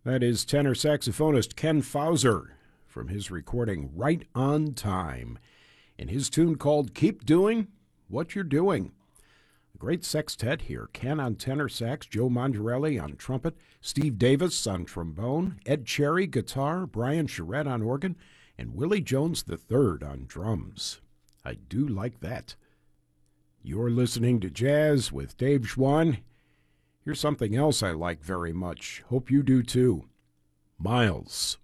That is tenor saxophonist Ken Fauser from his recording Right on Time and his tune called Keep Doing What You're Doing. A great sextet here. Ken on tenor sax, Joe Mondarelli on trumpet, Steve Davis on trombone, Ed Cherry guitar, Brian Charette on organ, and Willie Jones III on drums. I do like that. You're listening to Jazz with Dave Schwann. Here's something else I like very much. Hope you do too. Miles.